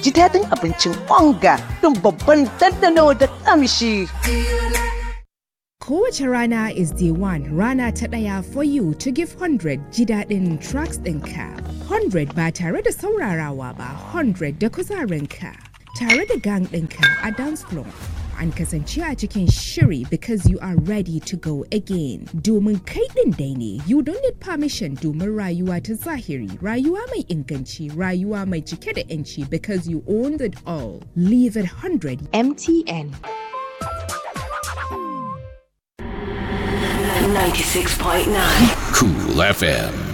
ji daɗin abincin onga don babban ɗanɗano da ƙamshi. Kowace rana is day one, rana ta ɗaya for you to give 100 ji daɗin tracks ɗinka. 100 ba tare da saurarawa ba, 100 da kuzarinka. Tare da gang ɗinka a dance floor. An kasance a cikin shiri because you are ready to go again. Domin kai ɗin dai ne, you don't need permission domin rayuwa ta zahiri, rayuwa mai inganci, rayuwa mai cike da 'yanci because you owned it all. Leave it 100. MTN. 96.9 Cool FM.